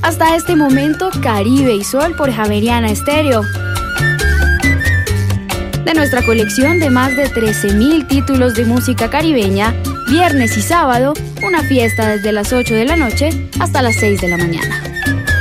Hasta este momento, Caribe y Sol por Javeriana Estéreo. De nuestra colección de más de 13.000 títulos de música caribeña, viernes y sábado, una fiesta desde las 8 de la noche hasta las 6 de la mañana.